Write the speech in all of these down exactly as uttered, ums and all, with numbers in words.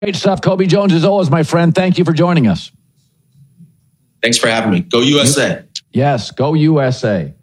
Great stuff. Kobe Jones, as always, my friend. Thank you for joining us. Thanks for having me. Go U S A. Yes, go U S A.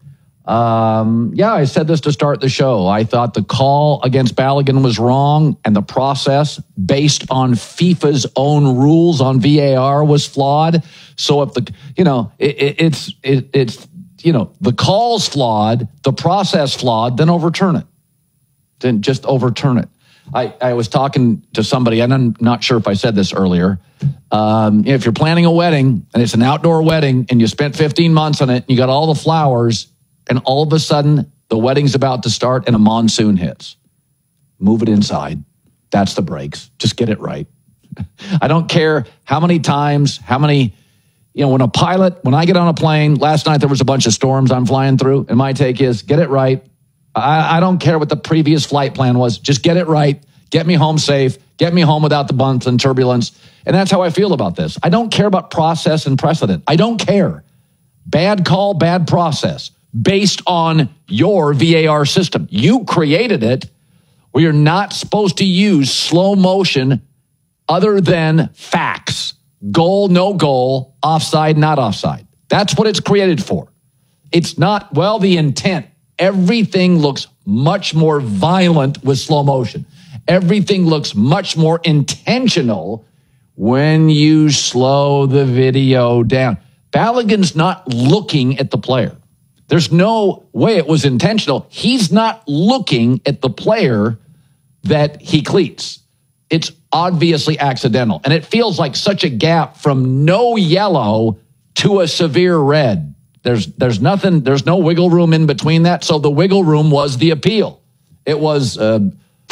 Um, yeah, I said this to start the show. I thought the call against Balogun was wrong, and the process based on FIFA's own rules on V A R was flawed. So if the, you know, it, it, it's, it, it's, you know, the call's flawed, the process flawed, then overturn it. Then just overturn it. I, I was talking to somebody, and I'm not sure if I said this earlier. Um, if you're planning a wedding and it's an outdoor wedding and you spent fifteen months on it, and you got all the flowers, and all of a sudden the wedding's about to start and a monsoon hits, move it inside. That's the breaks. Just get it right. I don't care how many times, how many, you know, when a pilot, when I get on a plane, last night there was a bunch of storms I'm flying through, and my take is get it right. I, I don't care what the previous flight plan was. Just get it right. Get me home safe. Get me home without the bumps and turbulence. And that's how I feel about this. I don't care about process and precedent. I don't care. Bad call, bad process based on your V A R system. You created it. We are not supposed to use slow motion other than facts. Goal, no goal, offside, not offside. That's what it's created for. It's not, well, the intent. Everything looks much more violent with slow motion. Everything looks much more intentional when you slow the video down. Balogun's not looking at the player. There's no way it was intentional. He's not looking at the player that he cleats. It's obviously accidental. And it feels like such a gap from no yellow to a severe red. There's there's nothing, there's no wiggle room in between that. So the wiggle room was the appeal. It was uh,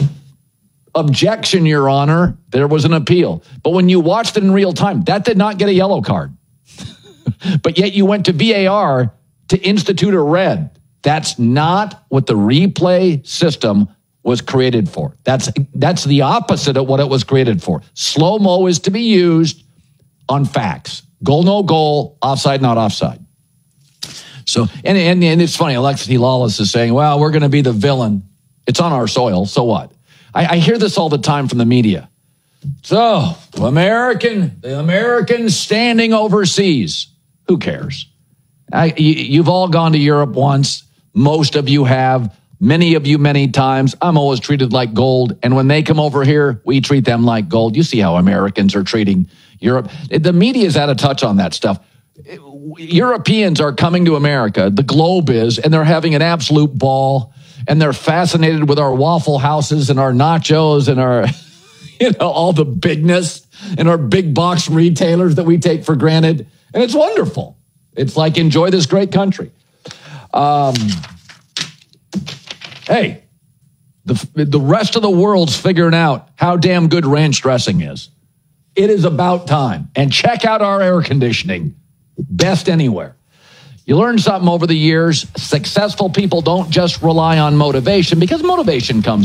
objection, Your Honor. There was an appeal. But when you watched it in real time, that did not get a yellow card. But yet you went to V A R to institute a red. That's not what the replay system was created for. That's that's the opposite of what it was created for. Slow-mo is to be used on facts. Goal, no goal, offside, not offside. So, and, and, and it's funny, Alexi Lawless is saying, well, we're going to be the villain. It's on our soil, so what? I, I hear this all the time from the media. So, American, the Americans standing overseas. Who cares? I, you, you've all gone to Europe once. Most of you have. Many of you many times. I'm always treated like gold. And when they come over here, we treat them like gold. You see how Americans are treating Europe. The media is out of touch on that stuff. Europeans are coming to America, the globe is, and they're having an absolute ball, and they're fascinated with our Waffle Houses and our nachos and our, you know, all the bigness and our big box retailers that we take for granted. And it's wonderful. It's like, enjoy this great country. Um, hey, the, the rest of the world's figuring out how damn good ranch dressing is. It is about time. And check out our air conditioning. Best anywhere. You learn something over the years. Successful people don't just rely on motivation, because motivation comes